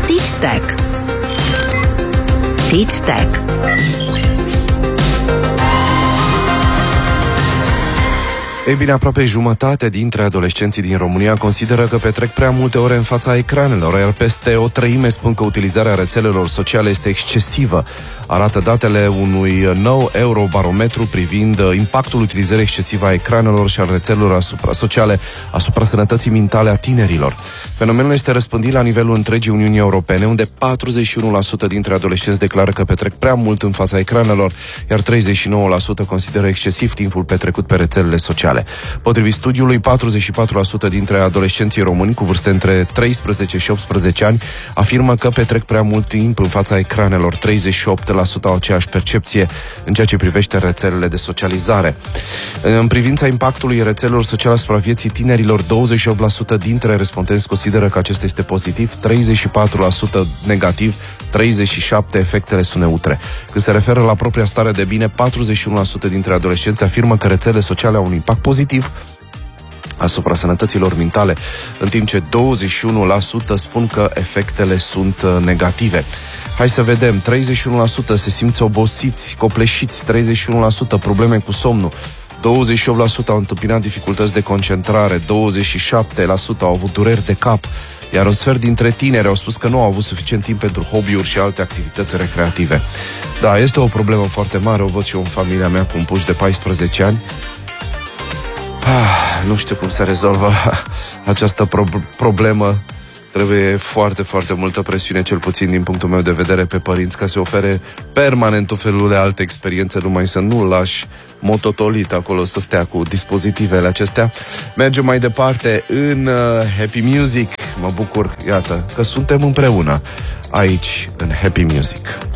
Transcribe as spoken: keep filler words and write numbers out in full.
Teach Tech. Teach Tech. Ei bine, aproape jumătate dintre adolescenții din România consideră că petrec prea multe ore în fața ecranelor, iar peste o treime spun că utilizarea rețelelor sociale este excesivă. Arată datele unui nou Eurobarometru privind impactul utilizării excesive a ecranelor și a rețelelor asupra sociale asupra sănătății mentale a tinerilor. Fenomenul este răspândit la nivelul întregii Uniunii Europene, unde patruzeci și unu la sută dintre adolescenți declară că petrec prea mult în fața ecranelor, iar treizeci și nouă la sută consideră excesiv timpul petrecut pe rețelele sociale. Potrivit studiului, patruzeci și patru la sută dintre adolescenții români cu vârste între treisprezece și optsprezece ani afirmă că petrec prea mult timp în fața ecranelor. treizeci și opt la sută au aceeași percepție în ceea ce privește rețelele de socializare. În privința impactului rețelelor sociale asupra vieții tinerilor, douăzeci și opt la sută dintre respondenți consideră că acesta este pozitiv, treizeci și patru la sută negativ, treizeci și șapte la sută efectele sunt neutre. Când se referă la propria stare de bine, patruzeci și unu la sută dintre adolescenți afirmă că rețelele sociale au un impact pozitiv asupra sănătăților mentale, în timp ce douăzeci și unu la sută spun că efectele sunt negative. Hai să vedem, treizeci și unu la sută se simt obosiți, copleșiți, treizeci și unu la sută probleme cu somnul, douăzeci și opt la sută au întâmpinat dificultăți de concentrare, douăzeci și șapte la sută au avut dureri de cap, iar un sfert dintre tineri au spus că nu au avut suficient timp pentru hobby-uri și alte activități recreative. Da, este o problemă foarte mare, o văd și eu în familia mea cu un puș de paisprezece ani. Ah, nu știu cum se rezolvă această pro- problemă. Trebuie foarte, foarte multă presiune, cel puțin din punctul meu de vedere, pe părinți, ca să ofere permanent o felul de alte experiențe, numai să nu-l lași mototolit acolo să stea cu dispozitivele acestea. Mergem mai departe în uh, Happy Music. Mă bucur, iată, că suntem împreună aici în Happy Music.